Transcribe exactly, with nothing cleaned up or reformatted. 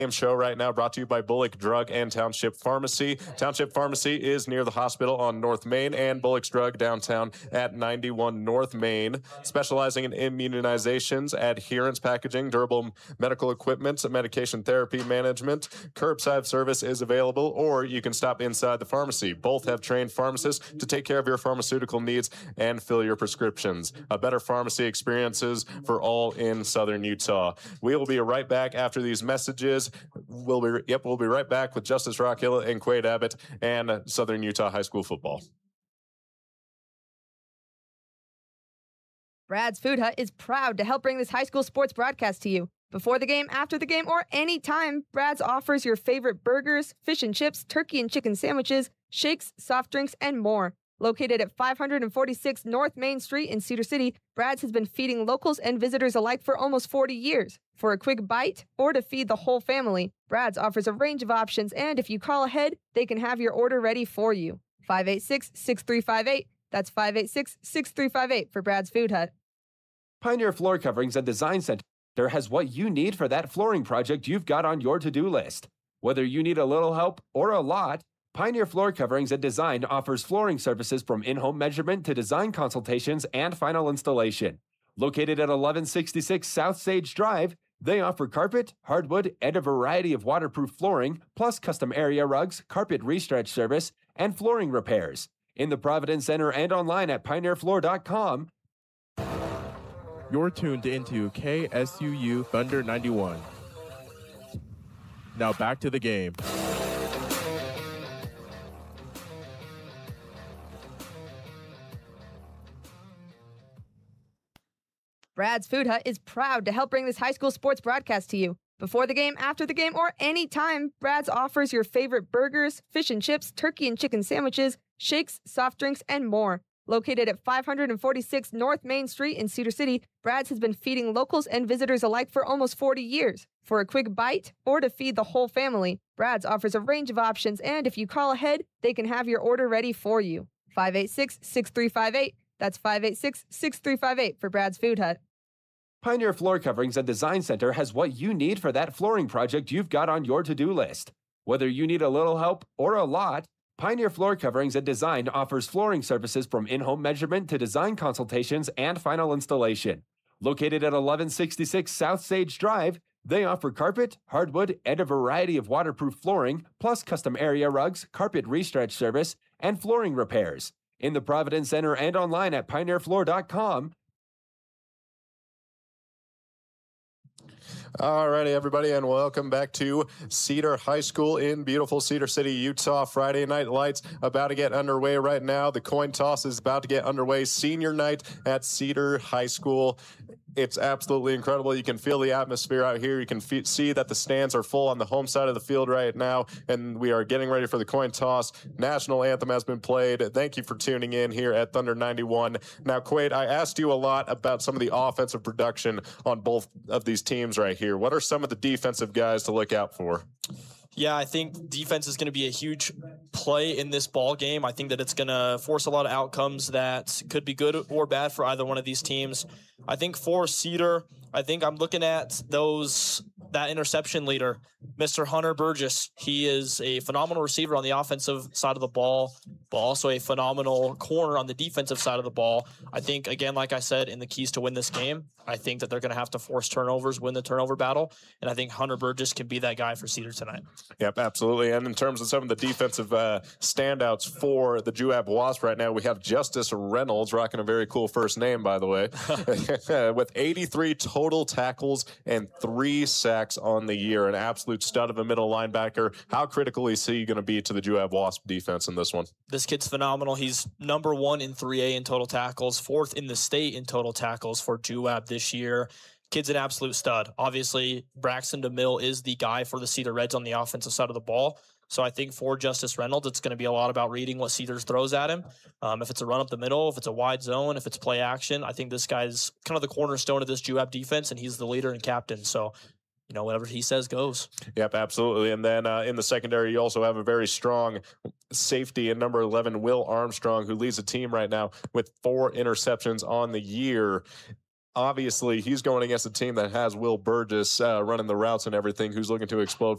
Show right now brought to you by Bullock Drug and Township Pharmacy. Township Pharmacy is near the hospital on North Main, and Bullock's Drug downtown at ninety-one North Main, specializing in immunizations, adherence packaging, durable medical equipment, medication therapy management. Curbside service is available, or you can stop inside the pharmacy. Both have trained pharmacists to take care of your pharmaceutical needs and fill your prescriptions. A better pharmacy experiences for all in Southern Utah. We will be right back after these messages. We'll be yep, we'll be right back with Justice Rockhill and Quade Abbott and Southern Utah High School football. Brad's Food Hut is proud to help bring this high school sports broadcast to you. Before the game, after the game, or any time, Brad's offers your favorite burgers, fish and chips, turkey and chicken sandwiches, shakes, soft drinks, and more. Located at five forty-six North Main Street in Cedar City, Brad's has been feeding locals and visitors alike for almost forty years. For a quick bite or to feed the whole family, Brad's offers a range of options, and if you call ahead, they can have your order ready for you. five eight six, six three five eight. That's five eight six, six three five eight for Brad's Food Hut. Pioneer Floor Coverings and Design Center has what you need for that flooring project you've got on your to-do list. Whether you need a little help or a lot, Pioneer Floor Coverings and Design offers flooring services from in-home measurement to design consultations and final installation. Located at eleven sixty-six South Sage Drive, they offer carpet, hardwood, and a variety of waterproof flooring, plus custom area rugs, carpet restretch service, and flooring repairs. In the Providence Center and online at pioneer floor dot com. You're tuned into K S U U Thunder ninety-one. Now back to the game. Brad's Food Hut is proud to help bring this high school sports broadcast to you. Before the game, after the game, or any time, Brad's offers your favorite burgers, fish and chips, turkey and chicken sandwiches, shakes, soft drinks, and more. Located at five forty-six North Main Street in Cedar City, Brad's has been feeding locals and visitors alike for almost forty years. For a quick bite or to feed the whole family, Brad's offers a range of options, and if you call ahead, they can have your order ready for you. five eight six, six three five eight. That's five eight six, six three five eight for Brad's Food Hut. Pioneer Floor Coverings and Design Center has what you need for that flooring project you've got on your to-do list. Whether you need a little help or a lot, Pioneer Floor Coverings and Design offers flooring services from in-home measurement to design consultations and final installation. Located at eleven sixty-six South Sage Drive, they offer carpet, hardwood, and a variety of waterproof flooring, plus custom area rugs, carpet restretch service, and flooring repairs. In the Providence Center and online at pioneer floor dot com. Alrighty, everybody, and welcome back to Cedar High School in beautiful Cedar City, Utah. Friday Night Lights about to get underway right now. The coin toss is about to get underway. Senior night at Cedar High School. It's absolutely incredible. You can feel the atmosphere out here. You can fe- see that the stands are full on the home side of the field right now, and we are getting ready for the coin toss. National anthem has been played. Thank you for tuning in here at Thunder ninety-one. Now, Quade, I asked you a lot about some of the offensive production on both of these teams right here. What are some of the defensive guys to look out for? Yeah, I think defense is going to be a huge play in this ball game. I think that it's going to force a lot of outcomes that could be good or bad for either one of these teams. I think for Cedar, I think I'm looking at those that interception leader, Mister Hunter Burgess. He is a phenomenal receiver on the offensive side of the ball, but also a phenomenal corner on the defensive side of the ball. I think, again, like I said, in the keys to win this game, I think that they're going to have to force turnovers, win the turnover battle, and I think Hunter Burgess can be that guy for Cedar tonight. Yep, absolutely. And in terms of some of the defensive uh, standouts for the Juab Wasp right now, we have Justice Reynolds, rocking a very cool first name, by the way, with eighty-three total tackles and three sacks on the year. An absolute stud of a middle linebacker. How critical is he going to be to the Juab Wasp defense in this one? This kid's phenomenal. He's number one in three A in total tackles, fourth in the state in total tackles for Juab this year. Kid's an absolute stud. Obviously, Braxton DeMille is the guy for the Cedar Reds on the offensive side of the ball. So I think for Justice Reynolds, it's going to be a lot about reading what Cedars throws at him. Um, if it's a run up the middle, if it's a wide zone, if it's play action, I think this guy's kind of the cornerstone of this Juab defense, and he's the leader and captain. So, you know, whatever he says goes. Yep, absolutely. And then uh, in the secondary, you also have a very strong safety in number eleven, Will Armstrong, who leads the team right now with four interceptions on the year. Obviously, he's going against a team that has Will Burgess uh, running the routes and everything, who's looking to explode